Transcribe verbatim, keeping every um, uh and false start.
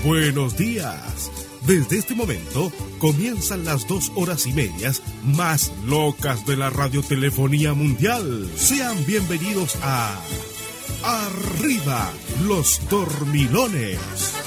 Buenos días. Desde este momento comienzan las dos horas y medias más locas de la radiotelefonía mundial. Sean bienvenidos a Arriba los Dormilones.